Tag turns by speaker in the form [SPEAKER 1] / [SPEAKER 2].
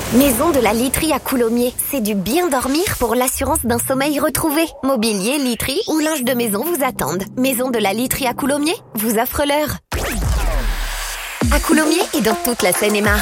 [SPEAKER 1] Maison de la Literie à Coulommiers. C'est du bien dormir pour l'assurance d'un sommeil retrouvé. Mobilier, literie ou linge de maison vous attendent. Maison de la Literie à Coulommiers vous offre l'heure. À Coulommiers et dans toute la Seine-et-Marne.